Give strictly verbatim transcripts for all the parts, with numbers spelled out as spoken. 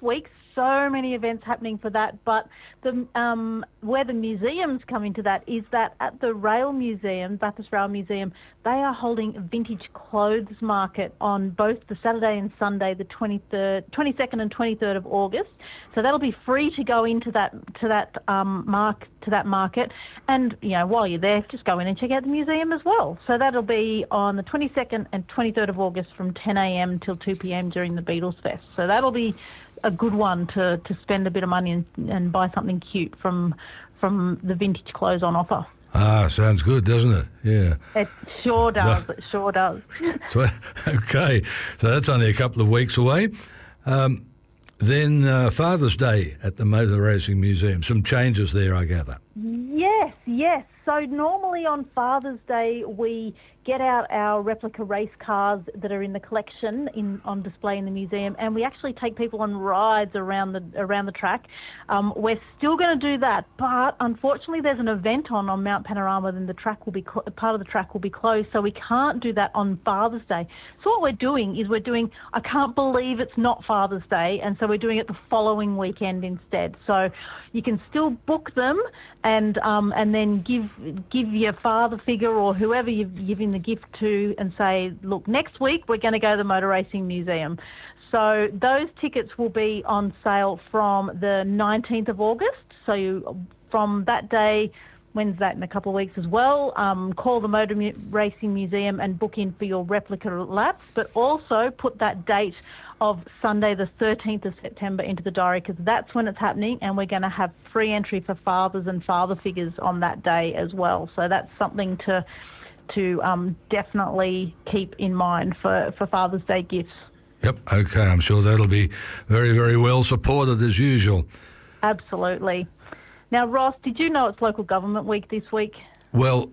week. So many events happening for that, but the um, where the museums come into that is that at the Rail Museum, Bathurst Rail Museum, they are holding a vintage clothes market on both the Saturday and Sunday, the twenty-third, twenty-second and twenty-third of August. So that'll be free to go into that to that um, mark to that market, and you know while you're there, just go in and check out the museum as well. So that'll be on the twenty-second and twenty-third of August from ten a m till two p m during the Beatles Fest. So that'll be a good one to, to spend a bit of money and, and buy something cute from from the vintage clothes on offer. Ah, sounds good, doesn't it? Yeah. It sure does. It sure does. So, okay, so that's only a couple of weeks away. Um, then uh, Father's Day at the Motor Racing Museum. Some changes there, I gather. Yes, yes. So normally on Father's Day we get out our replica race cars that are in the collection in on display in the museum, and we actually take people on rides around the around the track. Um, we're still going to do that, but unfortunately there's an event on on Mount Panorama, then the track will be cl- part of the track will be closed, so we can't do that on Father's Day. So what we're doing is we're doing, I can't believe it's not Father's Day, and so we're doing it the following weekend instead. So you can still book them and um, and then give give your father figure or whoever you've given the gift to and say, look, next week we're going to go to the Motor Racing Museum. So those tickets will be on sale from the nineteenth of August. So you, from that day, when's that, in a couple of weeks as well, um, call the Motor Mu- Racing Museum and book in for your replica laps, but also put that date of Sunday the thirteenth of September into the diary, because that's when it's happening, and we're going to have free entry for fathers and father figures on that day as well. So that's something to to um, definitely keep in mind for, for Father's Day gifts. Yep, okay, I'm sure that'll be very, very well supported as usual. Absolutely. Now, Ross, did you know it's Local Government Week this week? Well,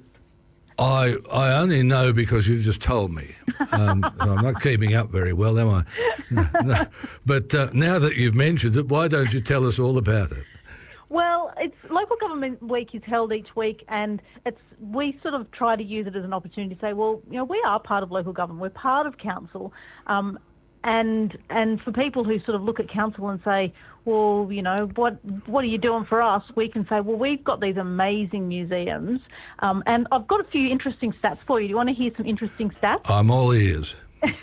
I I only know because you've just told me. Um, so I'm not keeping up very well, am I? No, no. But uh, now that you've mentioned it, why don't you tell us all about it? Well, it's Local Government Week is held each week, and it's we sort of try to use it as an opportunity to say, well, you know, we are part of local government, we're part of council, um, and and for people who sort of look at council and say, well, you know, what what are you doing for us? We can say, well, we've got these amazing museums, um, and I've got a few interesting stats for you. Do you want to hear some interesting stats? I'm all ears.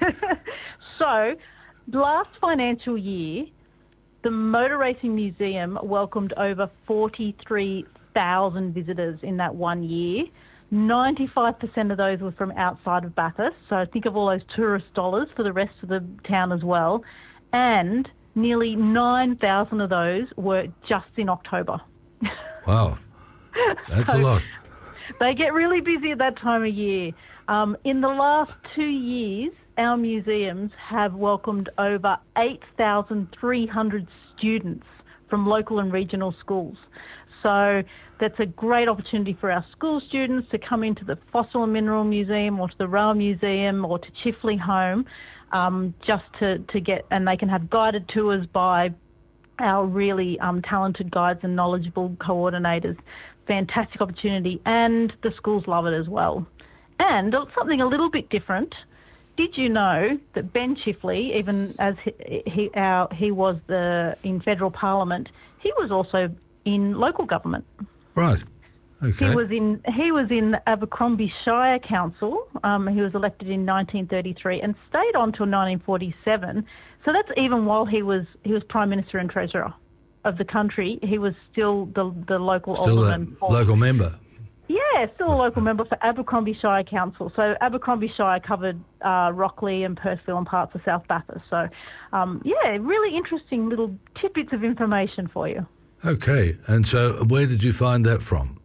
So, last financial year, the Motor Racing Museum welcomed over forty-three thousand visitors in that one year. ninety-five percent of those were from outside of Bathurst, so think of all those tourist dollars for the rest of the town as well. And nearly nine thousand of those were just in October. Wow, that's so a lot. They get really busy at that time of year. Um, in the last two years, our museums have welcomed over eight thousand three hundred students from local and regional schools. So that's a great opportunity for our school students to come into the Fossil and Mineral Museum or to the Rail Museum or to Chifley Home, um, just to, to get, and they can have guided tours by our really um, talented guides and knowledgeable coordinators. Fantastic opportunity, and the schools love it as well. And something a little bit different. Did you know that Ben Chifley, even as he he, our, he was the in federal parliament, he was also in local government. Right. Okay. He was in he was in Abercrombie Shire Council. Um, he was elected in nineteen thirty-three and stayed on till nineteen forty-seven. So that's even while he was he was Prime Minister and Treasurer of the country. He was still the the local Still alderman. a local member. Yeah, still a local member for Abercrombie Shire Council. So Abercrombie Shire covered uh, Rockley and Perthville and parts of South Bathurst. So, um, yeah, really interesting little tidbits of information for you. Okay, and so where did you find that from?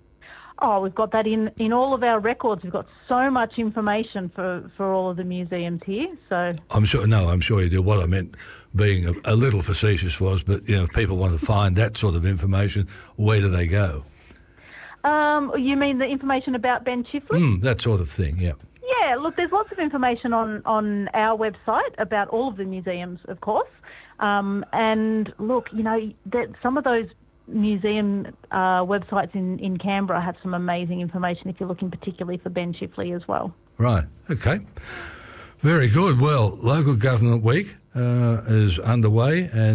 Oh, we've got that in, in all of our records. We've got so much information for, for all of the museums here. So I'm sure, no, I'm sure you do. What I meant being a, a little facetious was, but, you know, if people want to find that sort of information, where do they go? Um, you mean the information about Ben Chifley? Mm, that sort of thing, yeah. Yeah, look, there's lots of information on, on our website about all of the museums, of course. Um, and look, you know, that some of those museum uh, websites in, in Canberra have some amazing information if you're looking particularly for Ben Chifley as well. Right, okay. Very good. Well, Local Government Week uh, is underway, and